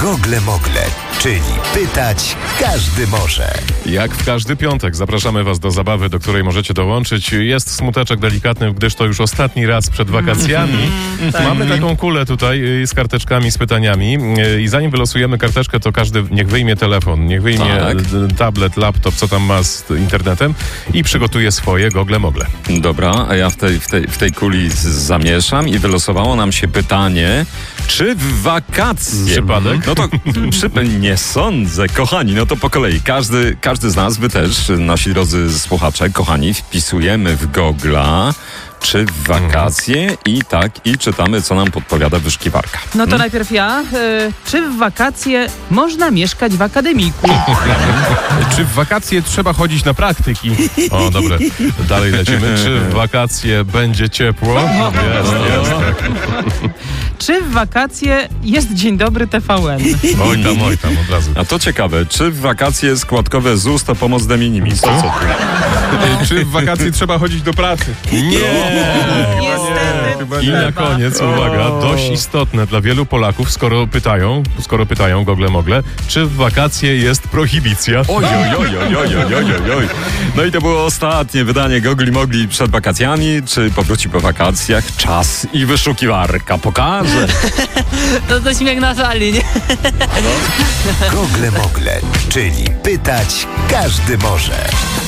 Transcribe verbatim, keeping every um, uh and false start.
Gogle Mogle, czyli pytać każdy może. Jak w każdy piątek zapraszamy Was do zabawy, do której możecie dołączyć. Jest smuteczek delikatny, gdyż to już ostatni raz przed wakacjami. Mamy taką kulę tutaj z karteczkami, z pytaniami i zanim wylosujemy karteczkę, to każdy niech wyjmie telefon, niech wyjmie Tak. tablet, laptop, co tam ma z internetem i przygotuje swoje Gogle Mogle. Dobra, a ja w tej, w tej, w tej kuli z- zamieszam i wylosowało nam się pytanie, czy w wakacje... Przypadek? No to przy, nie sądzę, kochani, no to po kolei. Każdy, każdy z nas, wy też, nasi drodzy słuchacze, kochani, wpisujemy w Gogla, czy w wakacje i tak, i czytamy, co nam podpowiada wyszukiwarka. No to najpierw ja. Y, czy w wakacje można mieszkać w akademiku? Czy w wakacje trzeba chodzić na praktyki? O, dobre. Dalej lecimy. Czy w wakacje będzie ciepło? Jest, jest. Tak. Czy w wakacje jest Dzień Dobry T V N? Oj tam, oj tam, od razu. A to ciekawe, czy w wakacje składkowe Z U S to pomoc de minimis? To co tu? Czy w wakacje trzeba chodzić do pracy? Nie! Niestety. I na koniec, uwaga, dość istotne dla wielu Polaków, skoro pytają, skoro pytają Gogle Mogle, czy w wakacje jest prohibicja? Oj, oj, oj, oj, oj, oj, oj, oj, oj. No i to było ostatnie wydanie Gogli Mogli przed wakacjami. Czy powróci po wakacjach? Czas i wyszukiwarka pokaże. To to śmiech na sali, nie? Gogle Mogle, czyli pytać każdy może.